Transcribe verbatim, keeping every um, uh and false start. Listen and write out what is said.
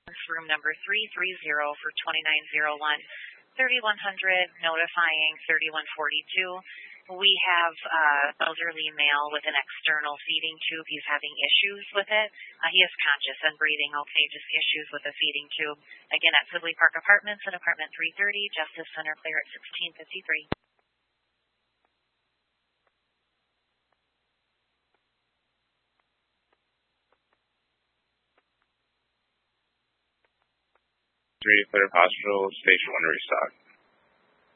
room number three three zero for twenty-nine oh one, thirty-one hundred, notifying thirty-one forty-two. We have uh, elderly male with an external feeding tube. He's having issues with it. Uh, he is conscious and breathing okay, just issues with the feeding tube. Again, at Sibley Park Apartments in apartment three thirty, Justice Center, clear at sixteen fifty-three. Three declared hospital, station one restock.